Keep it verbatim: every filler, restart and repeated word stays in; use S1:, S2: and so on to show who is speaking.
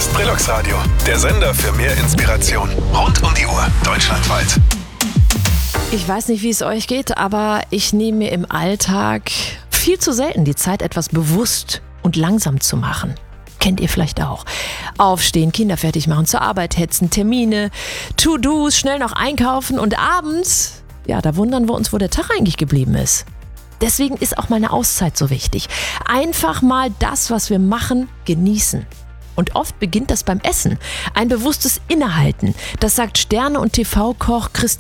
S1: ist Brelox Radio, der Sender für mehr Inspiration. Rund um die Uhr, deutschlandweit.
S2: Ich weiß nicht, wie es euch geht, aber ich nehme mir im Alltag viel zu selten die Zeit, etwas bewusst und langsam zu machen. Kennt ihr vielleicht auch. Aufstehen, Kinder fertig machen, zur Arbeit hetzen, Termine, To-Dos, schnell noch einkaufen und abends, ja, da wundern wir uns, wo der Tag eigentlich geblieben ist. Deswegen ist auch mal eine Auszeit so wichtig. Einfach mal das, was wir machen, genießen. Und oft beginnt das beim Essen. Ein bewusstes Innehalten. Das sagt Sterne- und T V-Koch Christian